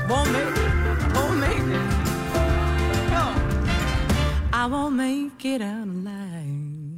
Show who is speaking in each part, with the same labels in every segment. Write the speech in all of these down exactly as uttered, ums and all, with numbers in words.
Speaker 1: Won't make it, won't make it. No. I won't make it out alive.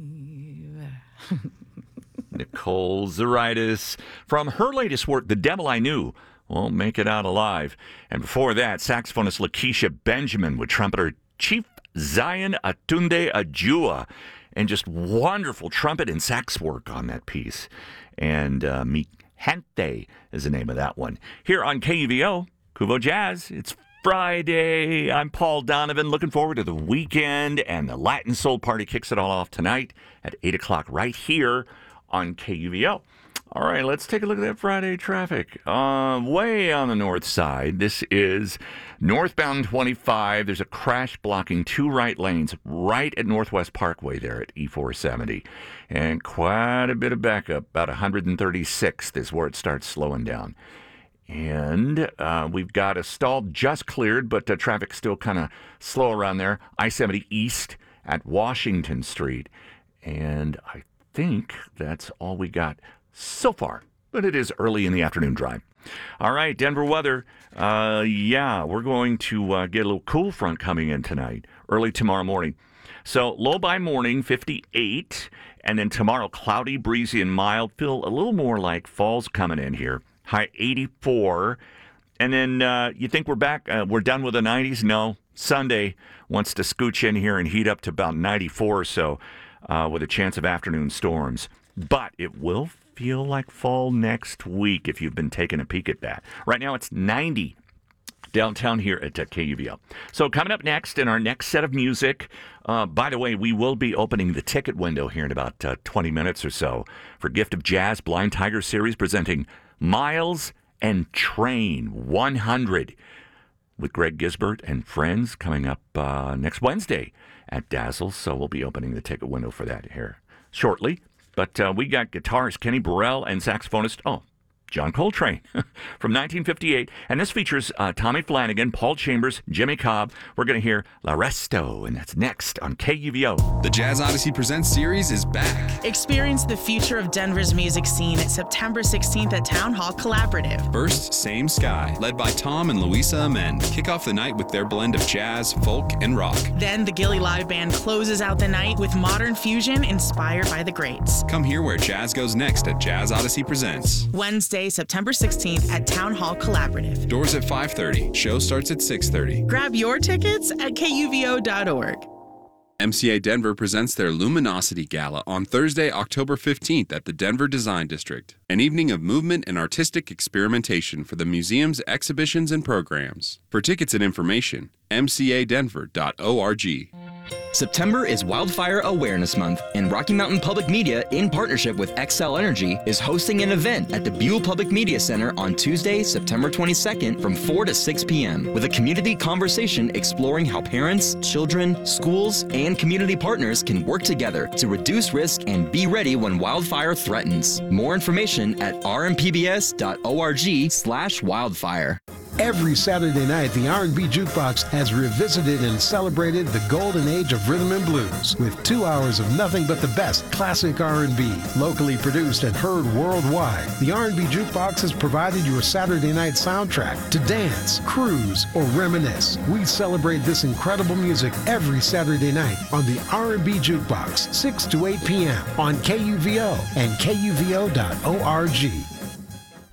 Speaker 2: Nicole Zaritis from her latest work, The Devil I Knew Won't Make It Out Alive. And before that, saxophonist Lakeisha Benjamin with trumpeter Chief Zion Atunde Ajua. And just wonderful trumpet and sax work on that piece. And uh, Mi Gente is the name of that one. Here on K U V O, Kuvo Jazz. It's Friday. I'm Paul Donovan. Looking forward to the weekend. And the Latin Soul Party kicks it all off tonight at eight o'clock right here on K U V O. All right, let's take a look at that Friday traffic. Uh, way on the north side, this is northbound twenty-five. There's a crash blocking two right lanes right at Northwest Parkway there at E four seventy. And quite a bit of backup. About one thirty-sixth is where it starts slowing down. And uh, we've got a stall just cleared, but uh, traffic's still kind of slow around there. I seventy East at Washington Street. And I think that's all we got so far, but it is early in the afternoon drive. All right, Denver weather. Uh, yeah, we're going to uh, get a little cool front coming in tonight, early tomorrow morning. So low by morning, fifty-eight, and then tomorrow, cloudy, breezy, and mild. Feel a little more like fall's coming in here. High eighty-four, and then uh, you think we're back, uh, we're done with the nineties? No. Sunday wants to scooch in here and heat up to about ninety-four or so uh, with a chance of afternoon storms. But it will feel like fall next week if you've been taking a peek at that. Right now it's ninety downtown here at uh, K U V O. So coming up next in our next set of music, uh, by the way, we will be opening the ticket window here in about uh, twenty minutes or so for Gift of Jazz Blind Tiger Series presenting Miles and Train one hundred with Greg Gisbert and friends coming up uh, next Wednesday at Dazzle. So we'll be opening the ticket window for that here shortly. But uh, we got guitarist Kenny Burrell and saxophonist, oh, John Coltrane from nineteen fifty-eight. And this features uh, Tommy Flanagan, Paul Chambers, Jimmy Cobb. We're going to hear L'Arresto, and that's next on K U V O.
Speaker 3: The Jazz Odyssey Presents series is back.
Speaker 4: Experience the future of Denver's music scene at September sixteenth at Town Hall Collaborative.
Speaker 3: First, Same Sky, led by Tom and Louisa Amend, kick off the night with their blend of jazz, folk, and rock.
Speaker 4: Then the Gilly Live Band closes out the night with modern fusion inspired by the greats.
Speaker 3: Come hear where jazz goes next at Jazz Odyssey Presents.
Speaker 4: Wednesday, September sixteenth at Town Hall Collaborative.
Speaker 3: Doors at five thirty. Show starts at six thirty.
Speaker 4: Grab your tickets at K U V O dot org.
Speaker 3: M C A Denver presents their Luminosity Gala on Thursday, October fifteenth at the Denver Design District. An evening of movement and artistic experimentation for the museum's exhibitions and programs. For tickets and information, M C A denver dot org.
Speaker 5: September is Wildfire Awareness Month, and Rocky Mountain Public Media, in partnership with Xcel Energy, is hosting an event at the Buell Public Media Center on Tuesday, September twenty-second from four to six p.m. with a community conversation exploring how parents, children, schools, and community partners can work together to reduce risk and be ready when wildfire threatens. More information at r m p b s dot org slash wildfire.
Speaker 6: Every Saturday night, the R and B Jukebox has revisited and celebrated the golden age of rhythm and blues with two hours of nothing but the best classic R and B, locally produced and heard worldwide. The R and B Jukebox has provided your Saturday night soundtrack to dance, cruise, or reminisce. We celebrate this incredible music every Saturday night on the R and B Jukebox, six to eight p.m. on K U V O and K U V O dot org.